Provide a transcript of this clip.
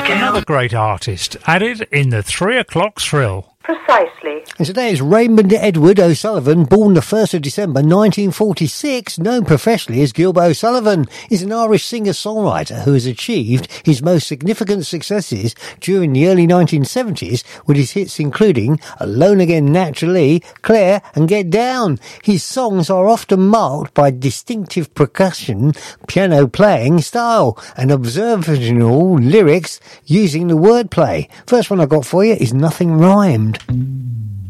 Another great artist added in the 3 o'clock thrill. Precisely. And today is Raymond Edward O'Sullivan, born the 1st of December 1946, known professionally as Gilbert O'Sullivan. He's an Irish singer-songwriter who has achieved his most significant successes during the early 1970s with his hits including Alone Again Naturally, Claire and Get Down. His songs are often marked by distinctive percussion, piano playing style and observational lyrics using the wordplay. First one I got for you is Nothing Rhymed.